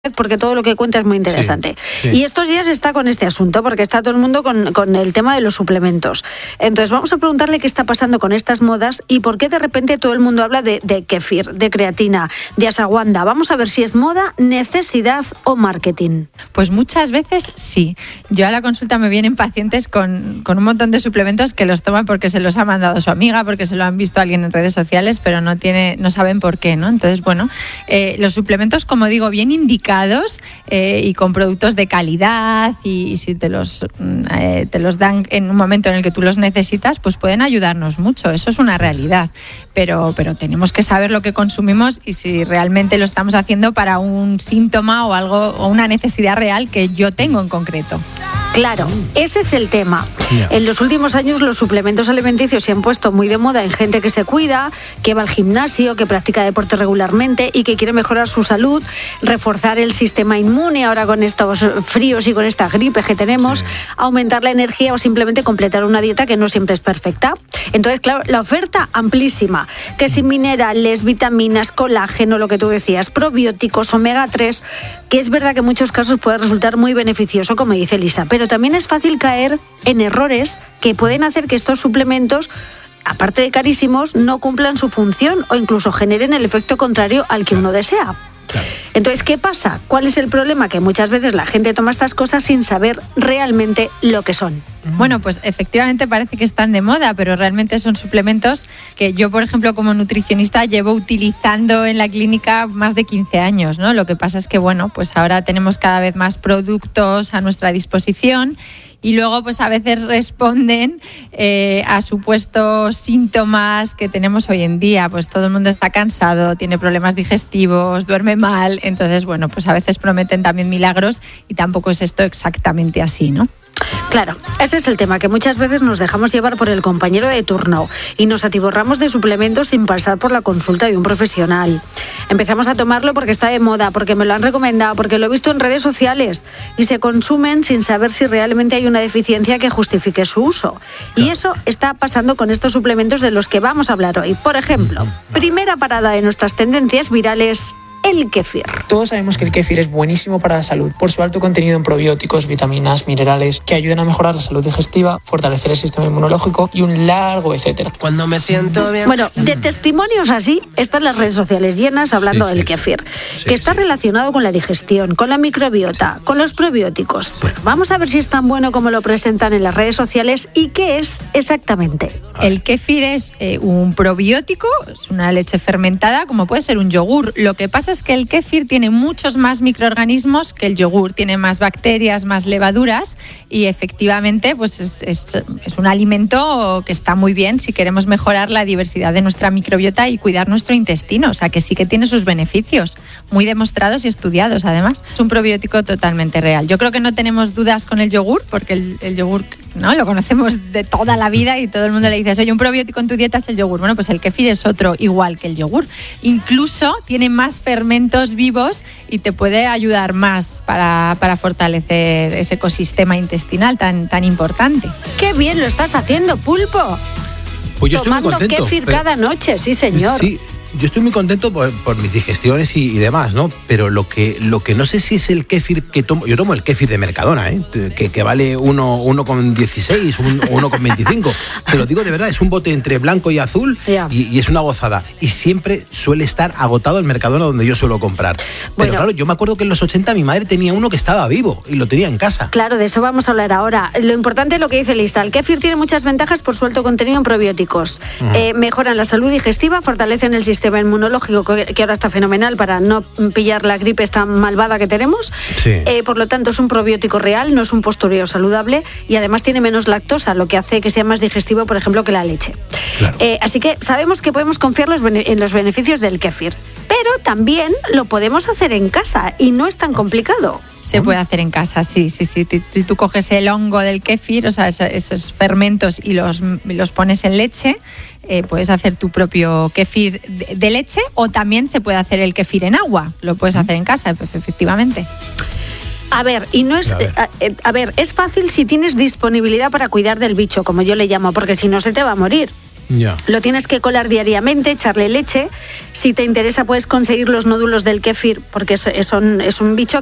porque todo lo que cuenta es muy interesante. Sí. Y estos días está con este asunto, porque está todo el mundo con el tema de los suplementos. Entonces vamos a preguntarle qué está pasando con estas modas y por qué de repente todo el mundo habla de kéfir, de creatina, de ashwagandha. Vamos a ver si es moda, necesidad o marketing. Pues muchas veces sí. Yo a la consulta me vienen pacientes con un montón de suplementos que los toman porque se los ha mandado su amiga, porque se lo han visto alguien en redes sociales, pero no saben por qué, ¿no? Entonces, bueno, los suplementos, como digo, bien indicados y con productos de calidad y si te los dan en un momento en el que tú los necesitas, pues pueden ayudarnos mucho. Eso es una realidad. Pero tenemos que saber lo que consumimos y si realmente lo estamos haciendo para un síntoma o algo o una necesidad real que yo tengo en concreto. Claro, ese es el tema. En los últimos años los suplementos alimenticios se han puesto muy de moda en gente que se cuida, que va al gimnasio, que practica deporte regularmente y que quiere mejorar su salud, reforzar el sistema inmune ahora con estos fríos y con esta gripe que tenemos, aumentar la energía o simplemente completar una dieta que no siempre es perfecta. Entonces, claro, la oferta amplísima, que sin minerales, vitaminas, colágeno, lo que tú decías, probióticos, omega 3, que es verdad que en muchos casos puede resultar muy beneficioso, como dice Elisa, pero también es fácil caer en errores que pueden hacer que estos suplementos, aparte de carísimos, no cumplan su función o incluso generen el efecto contrario al que uno desea. Claro. Entonces, ¿qué pasa? ¿Cuál es el problema? Que muchas veces la gente toma estas cosas sin saber realmente lo que son. Bueno, pues efectivamente parece que están de moda, pero realmente son suplementos que yo, por ejemplo, como nutricionista llevo utilizando en la clínica más de 15 años, ¿no? Lo que pasa es que, bueno, pues ahora tenemos cada vez más productos a nuestra disposición y luego pues a veces responden a supuestos síntomas que tenemos hoy en día. Pues todo el mundo está cansado, tiene problemas digestivos, duerme mal, entonces bueno, pues a veces prometen también milagros y tampoco es esto exactamente así, ¿no? Claro, ese es el tema, que muchas veces nos dejamos llevar por el compañero de turno y nos atiborramos de suplementos sin pasar por la consulta de un profesional. Empezamos a tomarlo porque está de moda, porque me lo han recomendado, porque lo he visto en redes sociales y se consumen sin saber si realmente hay una deficiencia que justifique su uso. Y eso está pasando con estos suplementos de los que vamos a hablar hoy. Por ejemplo, primera parada de nuestras tendencias virales, el kéfir. Todos sabemos que el kéfir es buenísimo para la salud por su alto contenido en probióticos, vitaminas, minerales que ayudan a mejorar la salud digestiva, fortalecer el sistema inmunológico y un largo etcétera. Cuando me siento bien. Bueno, de testimonios así están las redes sociales llenas hablando del kéfir, que está relacionado con la digestión, con la microbiota, con los probióticos. Bueno, vamos a ver si es tan bueno como lo presentan en las redes sociales y qué es exactamente. El kéfir es un probiótico, es una leche fermentada, como puede ser un yogur. Lo que pasa es que el kéfir tiene muchos más microorganismos que el yogur, tiene más bacterias, más levaduras y efectivamente pues es un alimento que está muy bien si queremos mejorar la diversidad de nuestra microbiota y cuidar nuestro intestino, o sea que sí que tiene sus beneficios, muy demostrados y estudiados además. Es un probiótico totalmente real. Yo creo que no tenemos dudas con el yogur, porque el yogur, ¿no?, lo conocemos de toda la vida y todo el mundo le dice, oye, un probiótico en tu dieta es el yogur. Bueno, pues el kéfir es otro igual que el yogur. Incluso tiene más fermentos vivos y te puede ayudar más para fortalecer ese ecosistema intestinal tan importante. ¡Qué bien lo estás haciendo, Pulpo! Pues yo estoy muy Tomando contento. kéfir cada noche, sí señor. Sí, yo estoy muy contento por mis digestiones y demás, ¿no? Pero lo que no sé si es el kéfir que tomo. Yo tomo el kéfir de Mercadona, que vale 1,16, 1,25. Te lo digo de verdad, es un bote entre blanco y azul y es una gozada. Y siempre suele estar agotado el Mercadona donde yo suelo comprar. Pero bueno, claro, yo me acuerdo que en los 80 mi madre tenía uno que estaba vivo y lo tenía en casa. Claro, de eso vamos a hablar ahora. Lo importante es lo que dice Lisa. El kéfir tiene muchas ventajas por su alto contenido en probióticos. Mejoran la salud digestiva, fortalecen el sistema inmunológico, que ahora está fenomenal para no pillar la gripe esta malvada que tenemos. Sí. Por lo tanto, es un probiótico real, no es un postureo saludable y además tiene menos lactosa, lo que hace que sea más digestivo, por ejemplo, que la leche. Claro. Así que sabemos que podemos confiar en los beneficios del kéfir, pero también lo podemos hacer en casa y no es tan complicado. Se puede hacer en casa, sí. Si tú coges el hongo del kéfir, o sea, esos fermentos y los pones en leche, puedes hacer tu propio kéfir de leche o también se puede hacer el kéfir en agua. Lo puedes hacer en casa, efectivamente. A ver, y no es, es fácil si tienes disponibilidad para cuidar del bicho, como yo le llamo, porque si no se te va a morir. Lo tienes que colar diariamente, echarle leche. Si te interesa puedes conseguir los nódulos del kéfir, porque es un bicho